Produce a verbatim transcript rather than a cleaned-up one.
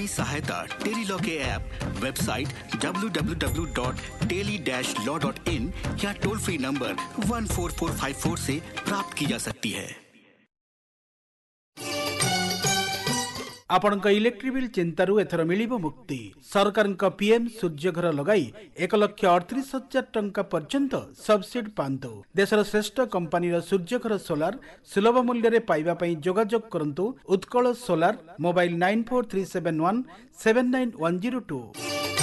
सहायता टेलीलॉ के app, website W W W dot tele dash law dot in या toll free number one four four five four से प्राप्त की जा सकती है। आपण इलेक्ट्रिक बिल चिंतारू एथर मिलिबो मुक्ति। सरकार पीएम सूर्यघर लगाई एक लक्ष अड़तीस हजार टंका पर्यंत सब्सिडी पांतु। देशर श्रेष्ठ कंपानी सूर्यघर सोलार सुलभ मूल्य रे पाइबा पई जोगाजोग करंतु Utkal solar mobile nine four three seven one seven nine one zero to.